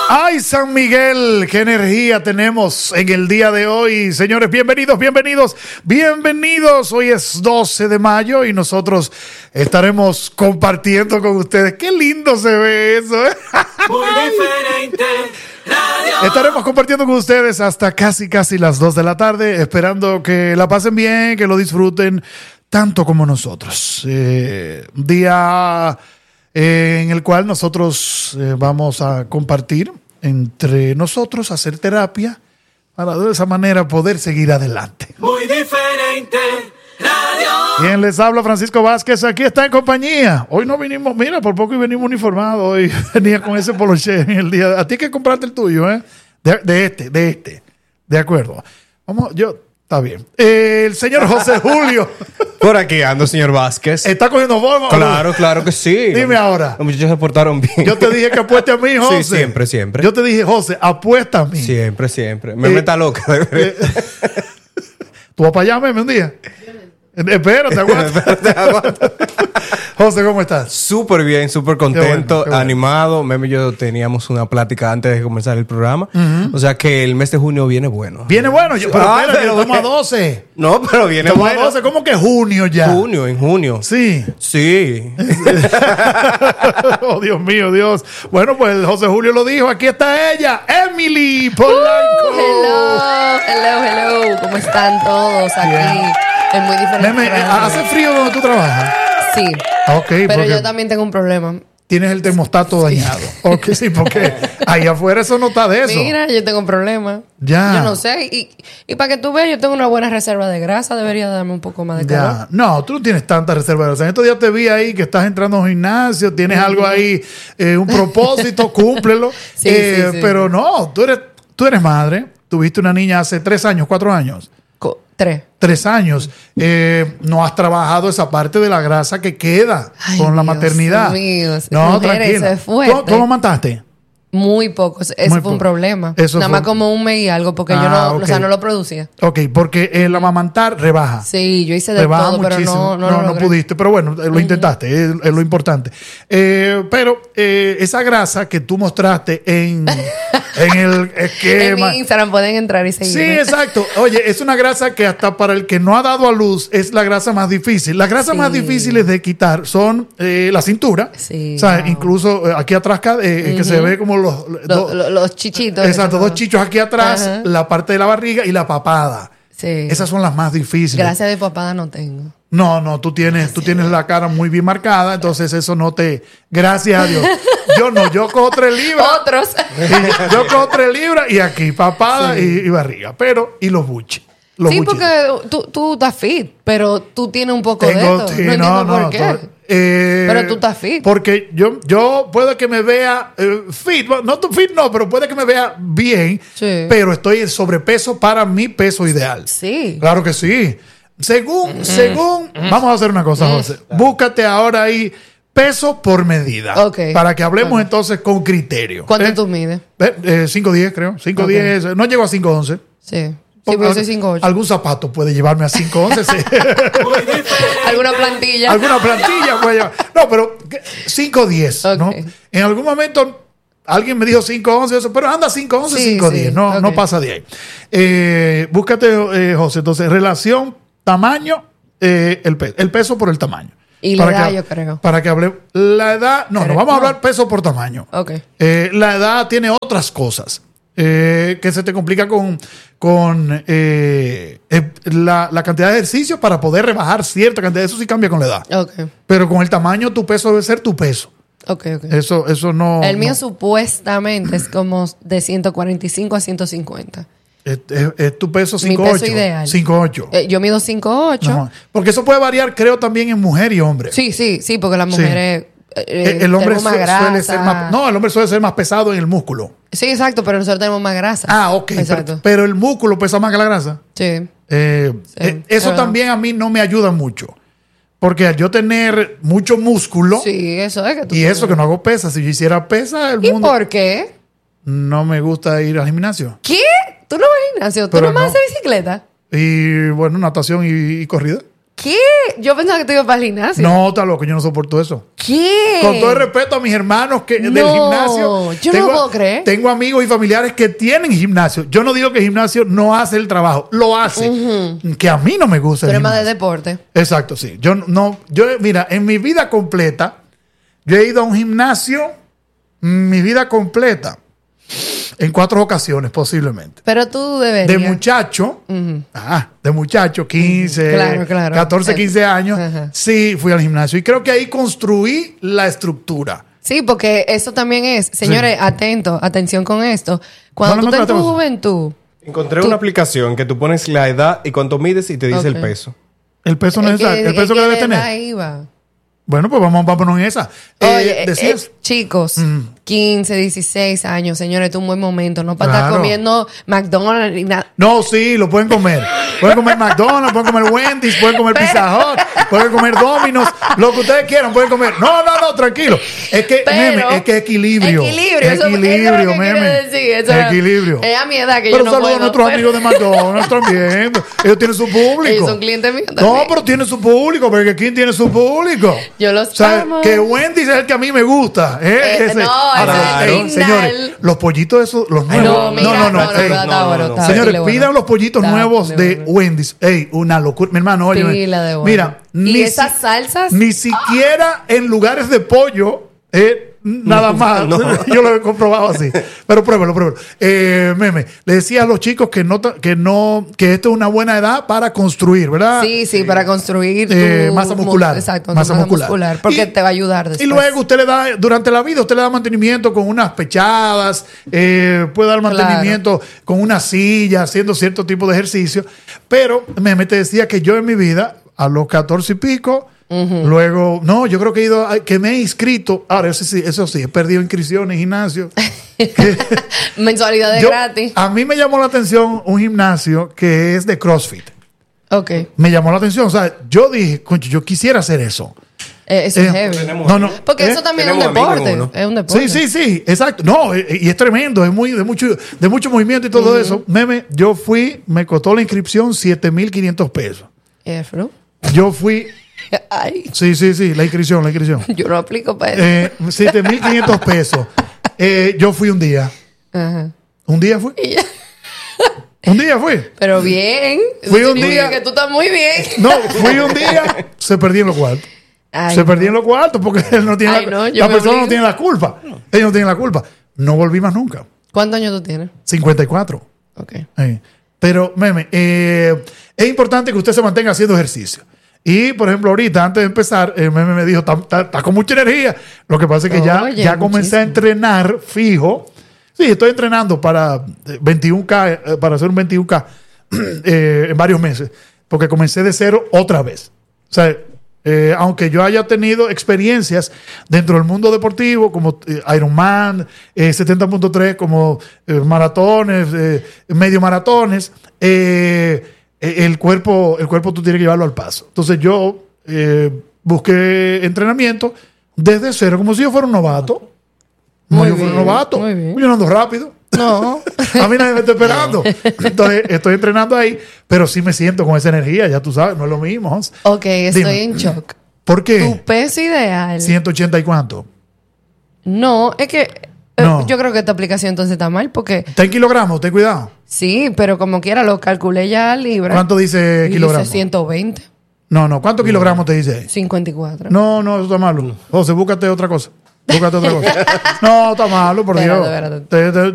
¡Ay, San Miguel! ¡Qué energía tenemos en el día de hoy! Señores, bienvenidos. Hoy es 12 de mayo y nosotros estaremos compartiendo con ustedes. ¡Qué lindo se ve eso! Muy diferente. Estaremos compartiendo con ustedes hasta casi las 2 de la tarde, esperando que la pasen bien, que lo disfruten tanto como nosotros. Día en el cual nosotros vamos a compartir entre nosotros, hacer terapia, para de esa manera poder seguir adelante. Muy diferente. Radio. Quien les habla, Francisco Vázquez, aquí está en compañía. Hoy no vinimos, mira, por poco y venimos uniformados. Hoy venía con ese poloché en el día. A ti hay que comprarte el tuyo, ¿eh? De este. De acuerdo. Está bien. El señor José Julio. Por aquí ando, señor Vázquez. ¿Está cogiendo forma? Claro que sí. Dime ahora. Los muchachos se portaron bien. Yo te dije que apueste a mí, José. Sí, siempre. Yo te dije, José, apuesta a mí. Siempre. Me meta loca. ¿Tú vas para allá, meme, un día? Espérate, aguanta. José, ¿cómo estás? Súper bien, súper contento, qué bueno. Animado. Meme y yo teníamos una plática antes de comenzar el programa. O sea que el mes de junio viene bueno. Viene bueno. Pero estamos a 12. No, pero viene Estamos bueno. a 12. ¿Cómo que junio ya? En junio. Sí. Oh, Dios mío, Dios. Bueno, pues José Julio lo dijo. Aquí está ella, Emily Polanco. Hello. ¿Cómo están todos aquí? Bien. Es muy diferente. Meme, ¿hace frío donde tú trabajas? Sí. Ok, Pero porque yo también tengo un problema. tienes el termostato dañado. Ok, sí, porque ahí afuera eso no está de eso. Mira, yo tengo un problema. Ya. Yo no sé. Y para que tú veas, yo tengo una buena reserva de grasa. Debería darme un poco más de calor. Ya. No, tú no tienes tanta reserva de grasa. En estos días te vi ahí que estás entrando a un gimnasio, tienes algo ahí, un propósito, cúmplelo. Sí. Pero no, tú eres madre, tuviste una niña hace 3 años, 4 años. 3 años. No has trabajado esa parte de la grasa que queda con la Dios maternidad. mío. No, Mujeres, tranquila. eso es fuerte. ¿Cómo mataste? Muy poco. Eso fue un problema. Nada más como un mes y algo, porque yo no lo producía. Ok, porque el amamantar rebaja. Sí, yo hice de Rebaja todo, pero muchísimo. no No pudiste. Pero bueno, lo intentaste, es lo importante. Pero esa grasa que tú mostraste en el esquema. En mi Instagram pueden entrar y seguir. Sí, exacto. Oye, es una grasa que hasta para el que no ha dado a luz es la grasa más difícil. Las grasas más difíciles de quitar son la cintura. Sí. O sea, incluso aquí atrás que se ve como los chichitos. Exacto, 2 chichos aquí atrás, Ajá. la parte de la barriga y la papada. Sí. Esas son las más difíciles. Gracias de papada no tengo. No, tú tienes la cara muy bien marcada, entonces eso no te... Gracias a Dios. Yo cojo 3 libras. Otros. Yo cojo 3 libras y aquí papada y barriga. Y los buches. Sí, porque tú estás fit, pero tú tienes un poco de esto. Sí, no entiendo por qué. Pero tú estás fit. Porque yo puede que me vea fit. No, pero puede que me vea bien. Sí. Pero estoy en sobrepeso para mi peso ideal. Sí. Claro que sí. Según, vamos a hacer una cosa, José. Búscate ahora ahí peso por medida. Ok. Para que hablemos entonces con criterio. ¿Cuánto tú mides? 5'10", creo. 5'10". No llego a 5'11". Sí. Sí, pero yo soy 5'8". Algún zapato puede llevarme a 5'11". Sí. ¿Alguna plantilla? Alguna plantilla puede llevar. No, pero 5'10", ¿no? Ok. En algún momento alguien me dijo 5'11", pero anda 5'11", Sí, 5'10". sí, No ok. pasa de ahí. Búscate, José, entonces, relación, tamaño, el peso por el tamaño. Y la edad, yo creo. Para que hable. La edad, no, vamos a hablar peso por tamaño. Ok. La edad tiene otras cosas que se te complica con la cantidad de ejercicios para poder rebajar cierta cantidad. Eso sí cambia con la edad. Ok. Pero con el tamaño, tu peso debe ser tu peso. Ok. Eso no. El mío no. supuestamente es como de 145 a 150. Es tu peso 5'8". Mi peso ideal. 5'8". Yo mido 5'8". No, porque eso puede variar, creo, también en mujer y hombre. Sí, porque las mujeres El hombre tenemos más suele ser más... No, el hombre suele ser más pesado en el músculo. Sí, exacto, pero nosotros tenemos más grasa. Ah, ok. Exacto. Pero el músculo pesa más que la grasa. Sí. Eso también a mí no me ayuda mucho. Porque al yo tener mucho músculo... Sí, eso es que tú... Y eso que no hago pesas. Si yo hiciera pesas, el ¿Y mundo... por qué? No me gusta ir al gimnasio. ¿Qué? ¿Tú no vas al gimnasio? ¿Tú Pero nomás no. haces bicicleta? Y bueno, natación y corrida. ¿Qué? Yo pensaba que te ibas para el gimnasio. No, está loco, yo no soporto eso. ¿Qué? Con todo el respeto a mis hermanos del gimnasio. Yo no lo puedo creer. Tengo amigos y familiares que tienen gimnasio. Yo no digo que el gimnasio no hace el trabajo, lo hace. Que a mí no me gusta. Pero es más de deporte. Exacto, sí. Mira, en mi vida completa, yo he ido a un gimnasio, mi vida completa. En 4 ocasiones, posiblemente. Pero tú deberías. De muchacho, de muchacho, 15, 14, 15 años, sí fui al gimnasio. Y creo que ahí construí la estructura. Sí, porque eso también es. Señores, atención con esto. Cuando tú estás en tu juventud. Encontré una aplicación que tú pones la edad y cuánto mides y te dice el peso. El peso necesario, el peso que debes tener. Ahí va. Bueno, pues vámonos en esa. Oye, chicos, 15, 16 años, señores, este es un buen momento, no para estar comiendo McDonald's ni nada. No, sí, lo pueden comer. Pueden comer McDonald's, pueden comer Wendy's, pueden comer Pizza Hut, pueden comer Domino's, lo que ustedes quieran, pueden comer. No, tranquilo. Es que, es que equilibrio. Equilibrio, meme. Equilibrio. Es a mi edad que pero yo no puedo. Pero saludos a nuestros amigos de McDonald's también. Ellos tienen su público. Ellos son clientes míos también. No, pero tienen su público, porque King tiene su público. Yo los amo. Que Wendy's es el que a mí me gusta. Señores, los pollitos esos, los nuevos. No. Señores, pidan los pollitos nuevos de Wendy's. Ey, una locura. Mi hermano, oye. Mira, ¿y esas salsas? Ni siquiera en lugares de pollo, nada más. Yo lo he comprobado así. Pero pruébalo. Meme, le decía a los chicos que esto es una buena edad para construir, ¿verdad? Sí, para construir masa muscular. Exacto, masa muscular. Porque te va a ayudar después. Y luego usted le da, durante la vida, usted le da mantenimiento con unas pechadas, puede dar mantenimiento con una silla, haciendo cierto tipo de ejercicio. Pero Meme te decía que yo en mi vida, a los 14 y pico, luego, yo creo que me he inscrito. Ahora, eso sí, he perdido inscripciones en gimnasio. Mensualidades gratis. A mí me llamó la atención un gimnasio que es de CrossFit. Ok. Me llamó la atención. O sea, yo dije, concho, yo quisiera hacer eso. Eso es heavy. Porque eso también es un deporte. Es un deporte. Sí, exacto. No, y es tremendo. Es de mucho movimiento y todo eso. Meme, yo fui, me costó la inscripción $7,500 pesos. Yo fui. Ay. Sí, la inscripción. Yo no aplico para eso. $7,500 pesos. Yo fui un día. Ajá. ¿Un día fui? Un día fui. Pero bien. Fui un día. Que tú estás muy bien. No, fui un día. Se perdí en los cuartos. Perdí en los cuartos porque él no tiene la persona no tiene la culpa. Ellos no tienen la culpa. No volví más nunca. ¿Cuántos años tú tienes? 54. Ok. Pero, Meme, es importante que usted se mantenga haciendo ejercicio. Y, por ejemplo, ahorita, antes de empezar, Meme me dijo, está con mucha energía. Lo que pasa es que ya comencé a entrenar fijo. Sí, estoy entrenando para 21K, para hacer un 21K en varios meses. Porque comencé de cero otra vez. O sea, aunque yo haya tenido experiencias dentro del mundo deportivo, como Ironman, 70.3, como maratones, medio maratones, el cuerpo tú tienes que llevarlo al paso. Entonces yo busqué entrenamiento desde cero, como si yo fuera un novato. Muy bien. Yo no ando rápido. No. A mí nadie me está esperando. Entonces estoy entrenando ahí, pero sí me siento con esa energía, ya tú sabes, no es lo mismo. Ok, estoy en shock. ¿Por qué? Tu peso ideal. 180 y cuánto. No, es que yo creo que esta aplicación entonces está mal porque... Está en kilogramos, ten cuidado. Sí, pero como quiera lo calculé ya libra. ¿Cuánto dice kilogramos? Dice 120. No, ¿cuántos kilogramos te dice? 54. No, eso está malo. José, búscate otra cosa. No, está malo, por Dios. Espérate.